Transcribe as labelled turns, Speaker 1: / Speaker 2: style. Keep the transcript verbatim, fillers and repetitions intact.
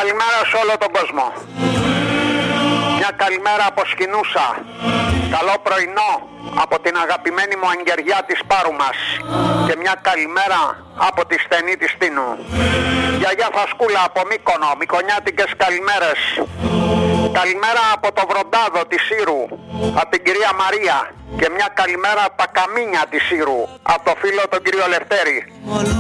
Speaker 1: καλημέρα σε όλο τον κόσμο. Μια καλημέρα από Σκηνούσα. Καλό πρωινό από την αγαπημένη μου Αγγεριά της Πάρου μας. Και μια καλημέρα από τη στενή της Τίνου. Γιαγιά Φασκούλα από Μύκονο, μικονιάτικες καλημέρες. Καλημέρα από το Βροντάδο της Σύρου, από την κυρία Μαρία. Και μια καλημέρα από τα Καμίνια της Σύρου, από το φίλο τον κύριο Λευτέρη.